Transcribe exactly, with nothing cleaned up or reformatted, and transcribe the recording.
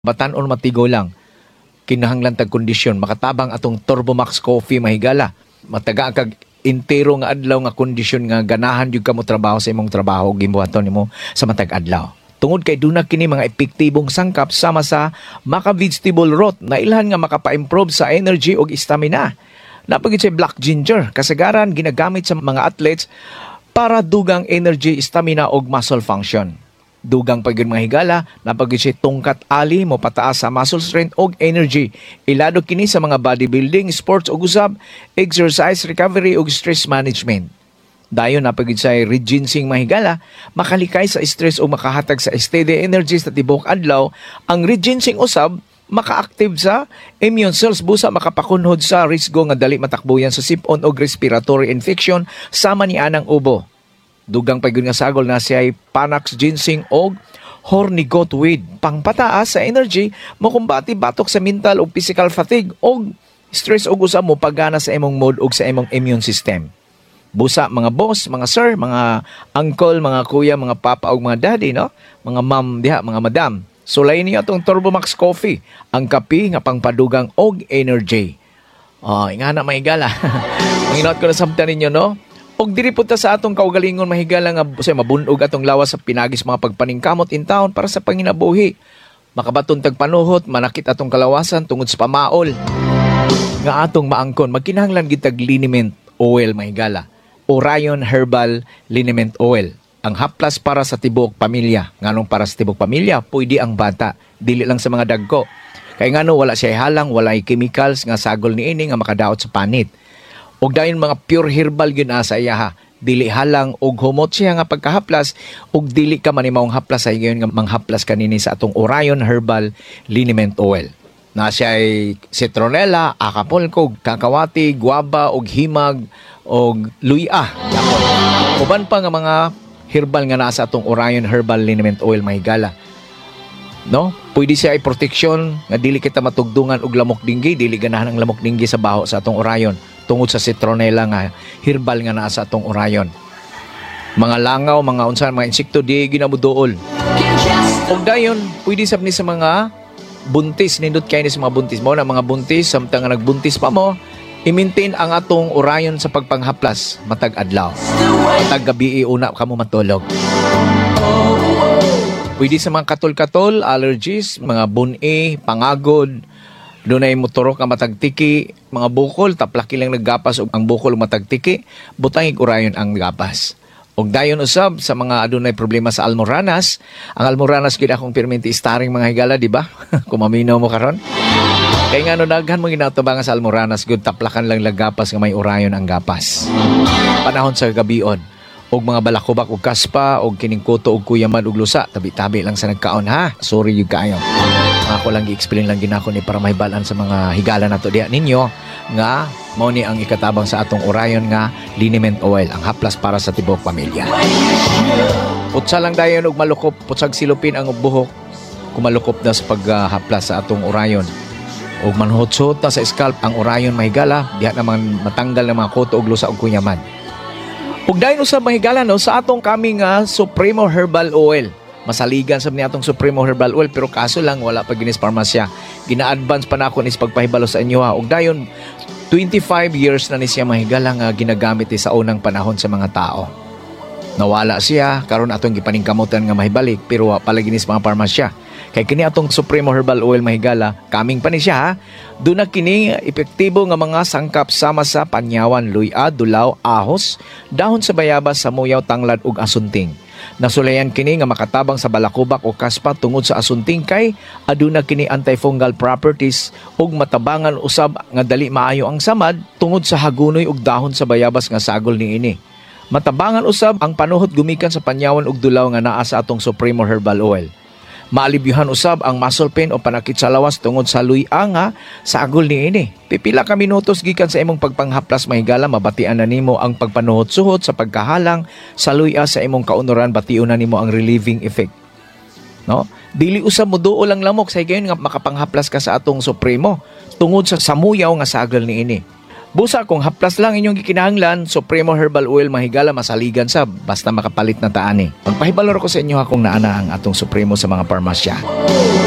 Batan-on matigo lang. Kinahanglan tag kondisyon. Makatabang atong Turbomax Coffee mahigala. Mataga kag intero nga adlaw nga kondisyon nga ganahan jud kamo trabaho sa imong trabaho gimbuhaton nimo sa matag adlaw. Tungod kay dunag kini mga epektibong sangkap sama sa Maca Vegetable Root na ilhan nga makapa-improve sa energy ug stamina. Napagid sa black ginger kasagaran ginagamit sa mga athletes para dugang energy, stamina ug muscle function. Dugang pagyon mga higala, napagid siya tungkat ali mo pataas sa muscle strength og energy. Ilado kini sa mga bodybuilding, sports ug usab, exercise recovery ug stress management. Dayon napagid sa regincing mga higala, makalikay sa stress o makahatag sa steady energy sa tibok adlaw. Ang regincing usab maka-active sa immune cells busa makapakunhod sa risgo nga dali matakbuyan sa sipon o respiratory infection sama ni anang ubo. Dugang pagyon nga sagol na siya ay Panax ginseng og horny goat weed. Pangpataas sa energy, makumbati batok sa mental o physical fatigue og stress og usab mo pagana sa imong mood og sa imong immune system. Busa mga boss, mga sir, mga uncle, mga kuya, mga papa og mga daddy, no? Mga ma'am diha, mga madam. Sulay niyo atong Turbomax Coffee, ang kape nga pangpadugang og energy. Oh, ingana mahigala. Manginot ko na samtan ninyo, no? Og diri punta sa atong kaugalingon mahigala nga say mabunog atong lawas sa pinagis mga pagpaningkamot in town para sa panginabuhi. Makabaton tag panuhot, manakit atong kalawasan tungod sa pamaol. Nga atong maangkon, magkinahanglan gid tag liniment oil mahigala. Orion Herbal Liniment Oil. Ang haplas para sa tibok pamilya. Nganong para sa tibok pamilya, pwede ang bata, dili lang sa mga dagko. Kay ngano wala siya halang, walay chemicals nga sagol niini nga makadaot sa panit. Og dayon mga pure herbal gyud asa iyaha, dili halang og humot siya nga pagkahaplas og dili ka manimawong haplas ay gayon nga manghaplas kanini sa atong Orion Herbal Liniment Oil. Na siya ay citronella, acapulco, kakawati, guava og himag og luya. Uban pa nga mga herbal nga nasa atong Orion Herbal Liniment Oil mahigala. No? Pwede siya ay proteksyon nga dili kita matugdungan og lamok dinggi, dili ganahan ang lamok dinggi sa baho sa atong Orion. Tungod sa citronella nga herbal nga naa sa atong Orion. Mga langaw, mga unsan, mga insekto di ginamuduol. Og dayon, pwede sab ni sa mga buntis, nindot kay ni sa mga buntis mo na mga buntis samtang nga nagbuntis pa mo, i-maintain ang atong Orion sa pagpanghaplas matag adlaw. Matag gabi una kamo matulog. Pwede sa mga katol-katol, allergies, mga bun-e, pangagod, dunay motorok nga matagtiki, mga bukol, taplaki lang naggapas og ang bukol matagtiki, butangig Orion ang gapas. Og dayon usab sa mga adunay problema sa almoranas, ang almoranas gid akong permanente starring mga higala, di ba? Kumaminaw mo karon. Kay ngano daghan mo ginatabangan sa almoranas gud taplakan lang lagapas nga may Orion ang gapas. Panahon sa gabion og mga balakubak og kaspa og kining kuto og kuyaman og lusa, tabi-tabi lang sa nagkaon ha. Sorry yung kaayo. Ako lang gi-explain lang ginako ni para mahibalan sa mga higala nato diha ninyo nga mao ni ang ikatabang sa atong Orion nga liniment oil, ang haplas para sa tibok pamilya. Putsa lang dayon og malukop, putsag silupin ang buhok kumalukop na sa paghaplas sa atong Orion. Og manhutsot na sa scalp ang Orion mahigala, diha naman matanggal ng mga kuto og lusa og kuyaman. Ug dayon usab mahigala no sa atong kami nga Supremo Herbal Oil. Masaligan sa ni atong Supremo Herbal Oil pero kaso lang wala pa ginis parmasya. Gina-advance pa nako nis pagpahibalo sa inyo ha. Ug dayon twenty-five years na ni siya mahigala nga ginagamit sa unang panahon sa mga tao. Nawala siya karon atong gipaningkamutan nga mahibalik pero wa pala ginis mga parmasya. Kay kini atong Supremo Herbal Oil mahigala, kaming pa ni siya ha. Doon na kini epektibo nga mga sangkap sama sa panyawan, luya, dulaw, ahos, dahon sa bayabas, samuyaw, tanglad ug asunting. Nasulayan kini nga makatabang sa balakubak o kaspa tungod sa asunting kay aduna kini antifungal properties ug matabangan usab nga dali maayo ang samad tungod sa hagunoy ug dahon sa bayabas nga sagol niini. Matabangan usab ang panuhot gumikan sa panyawan ug dulaw nga naa sa atong Supremo Herbal Oil. Maalibyuhan usab ang muscle pain o panakit sa lawas tungod sa luya nga sa agol niini. Pipila ka minutos gikan sa imong pagpanghaplas mahigala, mabatian na nimo ang pagpanuhot-suhot sa pagkahalang sa luya sa imong kaunoran, bation na nimo ang relieving effect. No? Dili usab mo duol ang lamok sa gayon nga makapanghaplas ka sa atong Supremo tungod sa samuyaw nga sagol niini. Busa kung haplas lang inyong gikinahanglan, Supremo Herbal Oil mahigala masaligan sa basta makapalit na taani. Pagpahibalor ko sa inyo akong naana ang atong Supremo sa mga parmasya.